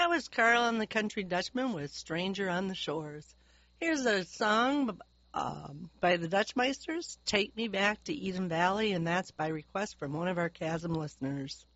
That was Carl and the Country Dutchman with Stranger on the Shores. Here's a song by the Dutchmeisters, Take Me Back to Eden Valley, and that's by request from one of our Chasm listeners.